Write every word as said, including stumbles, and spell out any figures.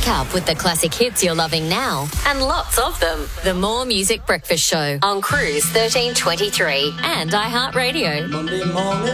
up with the classic hits you're loving now, and lots of them. The More Music Breakfast Show on Cruise thirteen twenty-three and iHeartRadio. Monday morning.